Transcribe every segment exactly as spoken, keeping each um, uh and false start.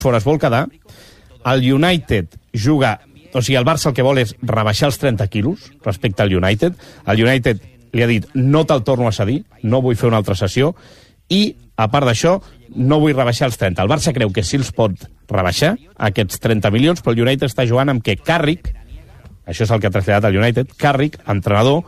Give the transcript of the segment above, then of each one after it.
Rashford es vol quedar, el United juga... O sigui, el Barça el que vol és rebaixar els trenta quilos respecte al United. El United li ha dit, no te'l torno a cedir, no vull fer una altra sessió, i, a part d'això, no vull rebaixar els trenta. El Barça creu que sí els pot rebaixar, aquests trenta milions, però el United està jugant amb que Carrick, això és el que ha traslladat el United, Carrick, entrenador,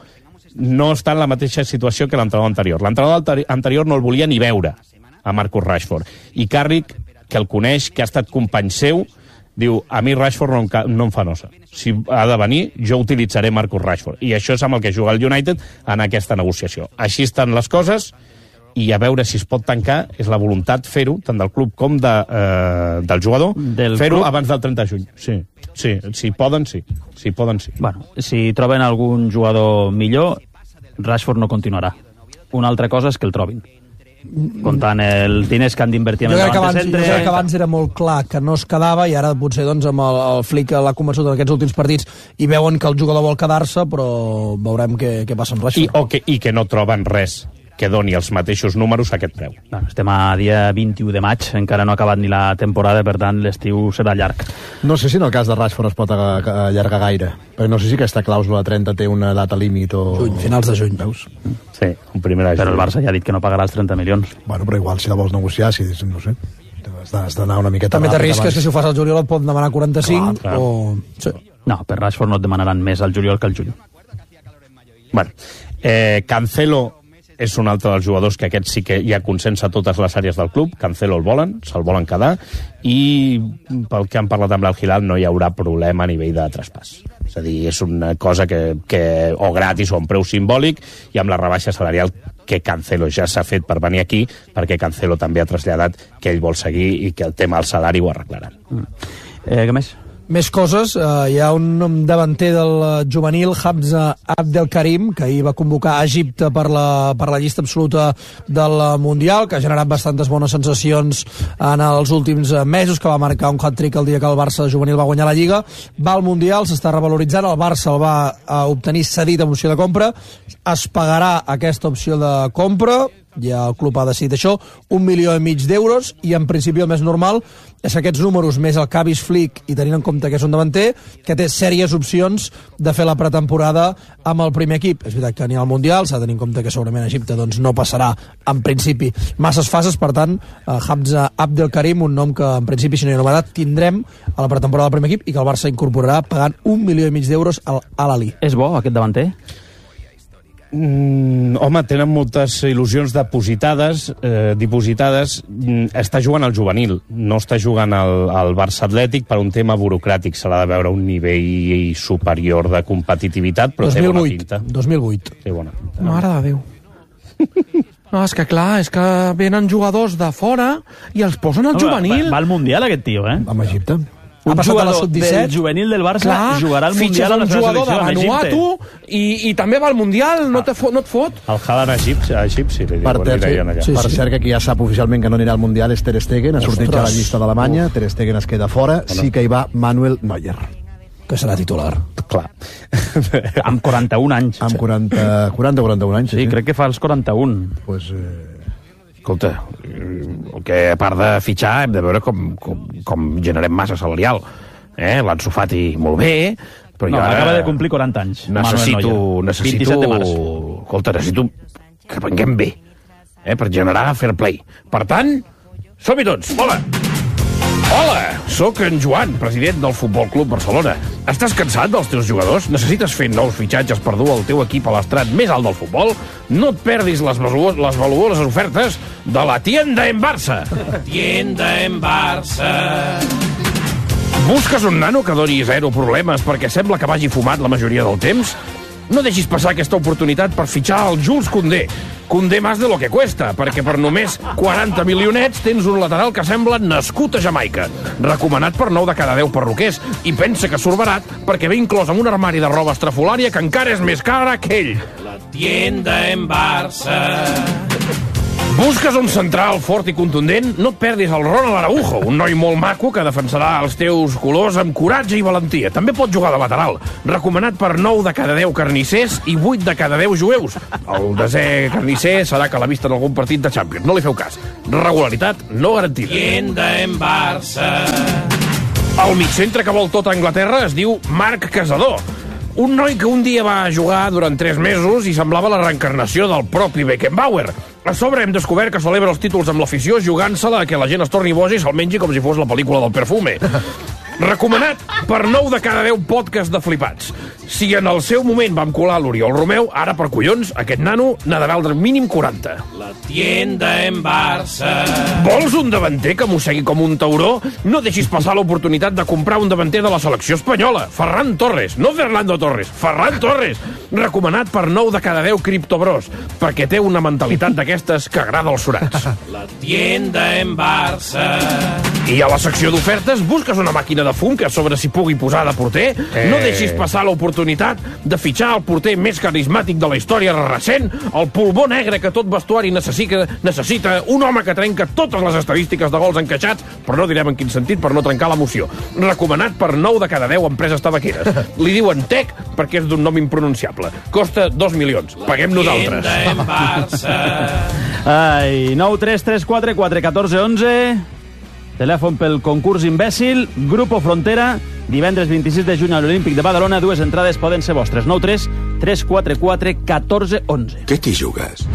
no està en la mateixa situació que l'entrenador anterior. L'entrenador anterior no el volia ni veure, a Marcus Rashford. I Carrick, que el coneix, que ha estat company seu, diu, a mi Rashford no em, no em fa nosa. Si ha de venir, jo utilitzaré Marcus Rashford. I això és amb el que juga el United en aquesta negociació. Així estan les coses, i a veure si es pot tancar, és la voluntat fer-ho, tant del club com de, eh, del jugador, fer-ho abans del trenta de juny. Sí, sí, si poden, sí. Si poden, sí. Bueno, si troben algun jugador millor, Rashford no continuarà. Una altra cosa és que el trobin. Comptant els diners que han d'invertir en el davant de centre. Jo crec que abans era molt clar que no es quedava, i ara potser doncs, amb el, el Flick l'ha convençut en aquests últims partits i veuen que el jugador vol quedar-se, però veurem què, què passa amb Rashford. I, o que, I que no troben res que doni els mateixos números a aquest preu. No, estem a dia vint-i-u de maig, encara no ha acabat ni la temporada, per tant l'estiu serà llarg. No sé si en el cas de Rashford es pot allargar gaire, perquè no sé si aquesta clàusula trenta té una data límit o... Juny, finals de juny. Veus? Sí, un primer de juny. Però el Barça ja ha dit que no pagarà els trenta milions. Bueno, però igual si la vols negociar, si no sé, has d'anar una miqueta... També t'arrisques que si ho fas al juliol et pot demanar quaranta-cinc clar, clar. o... Sí. No, per Rashford no et demanaran més al juliol que al juny. Bueno, eh, Cancelo és un altre dels jugadors que aquest sí que hi ha consens a totes les àrees del club. Cancelo el volen, se'l volen quedar, i pel que han parlat amb l'Al Hilal no hi haurà problema a nivell de traspàs. És a dir, és una cosa que, que o gratis o a un preu simbòlic, i amb la rebaixa salarial que Cancelo ja s'ha fet per venir aquí, perquè Cancelo també ha traslladat que ell vol seguir i que el tema del salari ho arreglaran. Mm. Eh, què més? Més coses, eh, hi ha un davanter del juvenil, Hamza Abdelkarim, que ahir va convocar a Egipte per la, per la llista absoluta del Mundial, que ha generat bastantes bones sensacions en els últims mesos, que va marcar un hat-trick el dia que el Barça juvenil va guanyar la Lliga. Va al Mundial, s'està revaloritzant, el Barça el va a obtenir cedit amb opció de compra, es pagarà aquesta opció de compra, ja el club ha decidit això, un milió i mig d'euros, i en principi el més normal és que aquests números, més el Kavis Flick, i tenint en compte que és un davanter, que té sèries opcions de fer la pretemporada amb el primer equip. És veritat que ni al Mundial, s'ha de tenir en compte que segurament Egipte doncs, no passarà, en principi, masses fases, per tant, eh, Hamza Abdelkarim, un nom que en principi, si no hi ha novetat, tindrem a la pretemporada del primer equip, i que el Barça incorporarà pagant un milió i mig d'euros al Al-Ahly. És bo, aquest davanter? Mm, home, tenen moltes il·lusions depositades, eh, dipositades. Mm, està jugant al juvenil, no està jugant al, al Barça Atlètic per un tema burocràtic. Se l'ha de veure a un nivell superior de competitivitat, però dos mil vuit, té bona pinta. dos mil vuit. Té bona pinta. Mare de Déu. No, és que clar, és que venen jugadors de fora i els posen al no, juvenil. Va, va al Mundial aquest tio, eh? Amb Egipte. Un ha passat a la jugador sub disset del juvenil del Barça clar, jugarà al Mundial a la seva jugador de selecció Vanuatu i, i també va al Mundial, no, te fot, no et fot? El Haaland a Egipte, a Egipte sí, li Per, diuen, li deien allà. sí, per sí. cert, que qui ja sap oficialment que no anirà al Mundial és Ter Stegen, ha sortit ja la llista d'Alemanya, Ter Stegen es queda fora, bueno. Sí que hi va Manuel Neuer, que serà titular. Clar. Amb quaranta-un anys. amb quaranta, quaranta o quaranta-un anys. Sí, sí, crec que fa els quaranta-un. Pues, eh... Escolta, el que a part de fitxar hem de veure com, com, com generem massa salarial. Eh? L'Ansu Fati molt bé, però no, jo ara... acaba de complir quaranta anys. Necessito, necessito... vint-i-set de març. Escolta, necessito que venguem bé, eh? Per generar fair play. Per tant, som-hi tots! Hola! Hola! Soc en Joan, president del Futbol Club Barcelona. Estàs cansat dels teus jugadors? Necessites fer nous fitxatges per dur el teu equip a l'estrat més alt del futbol? No et perdis les, valuoses, les valuoses ofertes de la Tienda en Barça. Tienda en Barça. Busques un nano que doni zero problemes perquè sembla que vagi fumat la majoria del temps? No deixis passar aquesta oportunitat per fitxar el Jules Koundé. Koundé más de lo que cuesta, perquè per només quaranta milionets tens un lateral que sembla nascut a Jamaica. Recomanat per nou de cada deu perruquers, i pensa que surt barat perquè ve inclòs amb un armari de roba estrafolària que encara és més cara que ell. La Tienda en Barça. Busques un central fort i contundent? No et perdis el Ronald Araujo, un noi molt maco que defensarà els teus colors amb coratge i valentia. També pot jugar de lateral. Recomanat per nou de cada deu carnissers i vuit de cada deu jueus. El desè carnisser serà que l'ha vist en algun partit de Champions. No li feu cas. Regularitat no garantida. Tienda en Barça. El migcentre que vol tot a Anglaterra es diu Marc Casador. Un noi que un dia va jugar durant tres mesos i semblava la reencarnació del propi Beckenbauer. A sobre hem descobert que celebra els títols amb l'afició jugant-se-la a que la gent es torni boja i se'l mengi com si fos la pel·lícula del Perfume. Recomanat per nou de cada deu podcast de flipats. Si en el seu moment vam colar l'Oriol Romeu, ara per collons, aquest nano n'ha de valdre mínim quaranta. La tienda en Barça. Vols un davanter que mossegui com un tauró? No deixis passar l'oportunitat de comprar un davanter de la selecció espanyola. Ferran Torres, no Fernando Torres, Ferran Torres. Recomanat per nou de cada deu criptobros, perquè té una mentalitat d'aquestes que agrada als surats. La tienda en Barça. I a la secció d'ofertes busques una màquina de fum que a sobre s'hi pugui posar de porter? Eh. No deixis passar l'oportunitat de fitxar el porter més carismàtic de la història recent, el pulmó negre que tot vestuari necessita, necessita un home que trenca totes les estadístiques de gols encaixats, però no direm en quin sentit per no trencar l'emoció. Recomanat per nou de cada deu empreses tabaqueres. Li diuen Tec perquè és d'un nom impronunciable. Costa dos milions. Paguem nosaltres. Tienda en Barça. Ai, nou tres tres quatre quatre un quatre un u. Telèfon pel concurs imbècil, Grupo Frontera, divendres vint-i-sis de juny a l'Olímpic de Badalona, dues entrades poden ser vostres. Nou tres tres quatre quatre un quatre un u. Què t'hi jugues?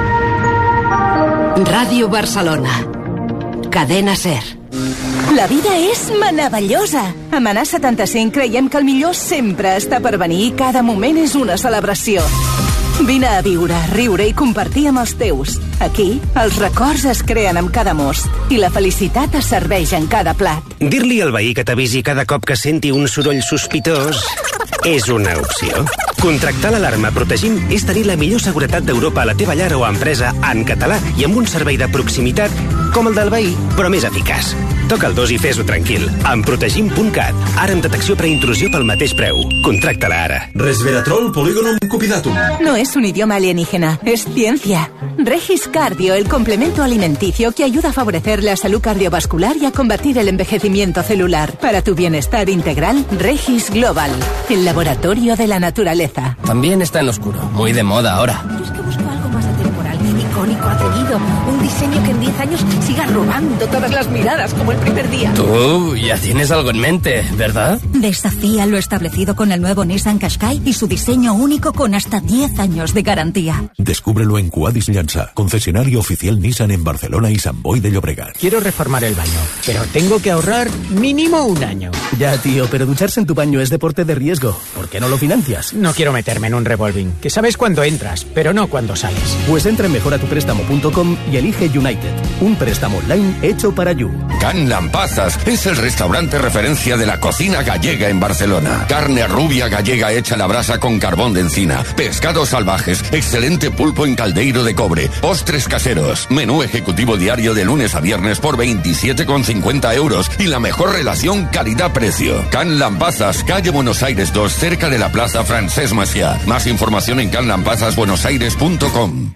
Ràdio Barcelona. Cadena SER. La vida és meravellosa. A Manà setanta-cinc creiem que el millor sempre està per venir i cada moment és una celebració. Vine a viure, riure i compartir amb els teus. Aquí, els records es creen amb cada mos i la felicitat es serveix en cada plat. Dir-li al veí que t'avisi cada cop que senti un soroll sospitós és una opció. Contractar l'alarma Protegim és tenir la millor seguretat d'Europa a la teva llar o empresa en català i amb un servei de proximitat com el del veí, però més eficaç. Toca el dos i fes-ho tranquil. Amb protegim punt cat. Ara amb detecció preintrusió pel mateix preu. Contracta-la ara. Resveratrol Polygonum cupidatum. No es un idioma alienígena, es ciencia. Regis Cardio, el complemento alimenticio que ayuda a favorecer la salud cardiovascular y a combatir el envejecimiento celular. Para tu bienestar integral, Regis Global, el laboratorio de la naturaleza. También está en oscuro, muy de moda ahora. Yo es que busco algo más atemporal, icónico, atrevido. Un diseño que en diez años siga robando todas las miradas como el primer día. Tú ya tienes algo en mente, ¿verdad? Desafía lo establecido con el nuevo Nissan Qashqai y su diseño único con hasta diez años de garantía. Descúbrelo en Cuadis Llança, concesionario oficial Nissan en Barcelona y Sant Boi de Llobregat. Quiero reformar el baño, pero tengo que ahorrar mínimo un año. Ya, tío, pero ducharse en tu baño es deporte de riesgo. ¿Por qué no lo financias? No quiero meterme en un revolving, que sabes cuándo entras, pero no cuándo sales. Pues entra en mejora tu préstamo punto com y elige United, un préstamo online hecho para You. Can Lampazas es el restaurante referencia de la cocina gallega en Barcelona. Carne rubia gallega hecha a la brasa con carbón de encina, pescados salvajes, excelente pulpo en caldeiro de cobre, postres caseros, menú ejecutivo diario de lunes a viernes por veintisiete con cincuenta euros y la mejor relación calidad-precio. Can Lampazas, calle Buenos Aires dos, cerca de la Plaza Francesc Macià. Más información en can lampazas buenos aires punto com.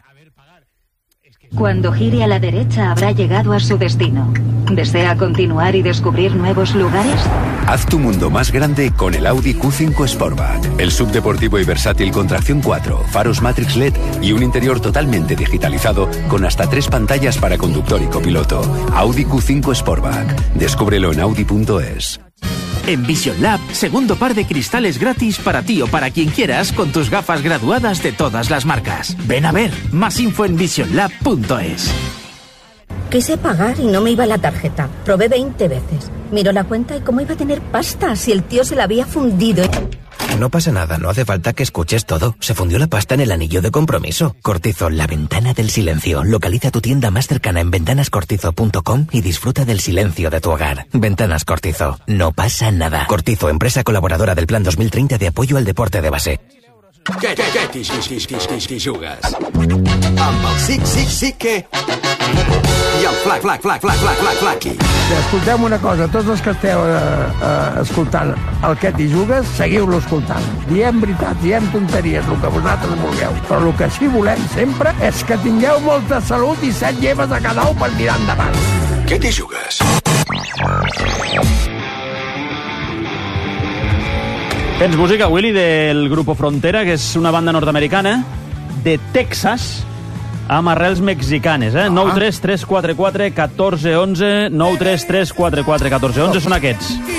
Cuando gire a la derecha habrá llegado a su destino. ¿Desea continuar y descubrir nuevos lugares? Haz tu mundo más grande con el Audi Q cinco Sportback. El subdeportivo y versátil con tracción cuatro, faros Matrix L E D y un interior totalmente digitalizado con hasta tres pantallas para conductor y copiloto. Audi Q cinco Sportback. Descúbrelo en audi punto es. En Vision Lab, segundo par de cristales gratis para ti o para quien quieras con tus gafas graduadas de todas las marcas. Ven a ver, más info en vision lab punto es. Quise pagar y no me iba la tarjeta. Probé veinte veces. Miró la cuenta y cómo iba a tener pasta si el tío se la había fundido. No pasa nada, no hace falta que escuches todo. Se fundió la pasta en el anillo de compromiso. Cortizo, la ventana del silencio. Localiza tu tienda más cercana en ventanas cortizo punto com y disfruta del silencio de tu hogar. Ventanas Cortizo, no pasa nada. Cortizo, empresa colaboradora del Plan dos mil treinta de apoyo al deporte de base. Què, què, què t'hi jugues? Amb el Sic, Sic, Sic, què? I el flac, flac, flac, flac, flac, flac, flaqui. Escolteu una cosa, tots els que esteu eh, eh, escoltant el Què t'hi jugues, seguiu-lo escoltant. Diem veritat, diem tonteries, el que vosaltres vulgueu. Però el que sí volem sempre és que tingueu molta salut i set lleves a cada ou per mirar endavant. Què t'hi jugues? Tens música, Willy, del Grupo Frontera, que és una banda nord-americana de Texas, amb arrels mexicanes, eh? nou tres tres quatre quatre catorze onze, nou tres tres quatre quatre catorze onze són aquests.